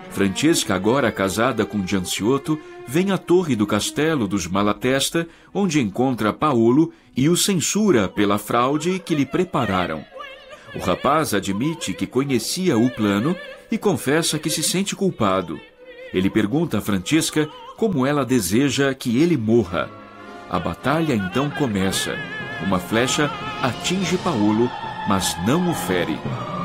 Francesca, agora casada com Gianciotto, vem à torre do castelo dos Malatesta, onde encontra Paolo e o censura pela fraude que lhe prepararam. O rapaz admite que conhecia o plano e confessa que se sente culpado. Ele pergunta a Francesca como ela deseja que ele morra. A batalha então começa. Uma flecha atinge Paolo, mas não o fere.